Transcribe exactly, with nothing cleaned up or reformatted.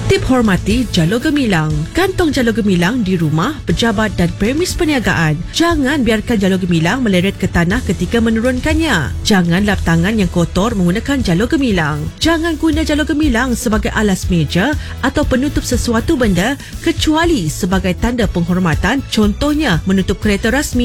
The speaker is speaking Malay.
Tip hormati jalur gemilang. Kantong jalur gemilang di rumah, pejabat dan premis perniagaan. Jangan biarkan jalur gemilang meleret ke tanah ketika menurunkannya. Jangan lap tangan yang kotor menggunakan jalur gemilang. Jangan guna jalur gemilang sebagai alas meja atau penutup sesuatu benda kecuali sebagai tanda penghormatan, contohnya menutup kereta rasmi